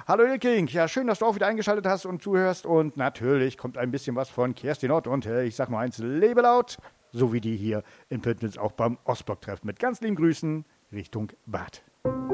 Hallo Ilking, ja schön, dass du auch wieder eingeschaltet hast und zuhörst und natürlich kommt ein bisschen was von Kerstin Ott und ich sag mal eins, lebe laut, so wie die hier in Pöttnitz auch beim Ostblock-Treffen mit ganz lieben Grüßen Richtung Bad.